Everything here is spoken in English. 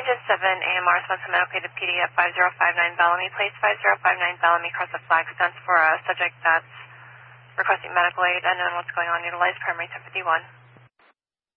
Engine 7, AMR, Spencer Medical to PD at 5059 Bellamy Place, 5059 Bellamy, across the flag stands for a subject that's requesting medical aid, unknown what's going on, utilized primary 1051.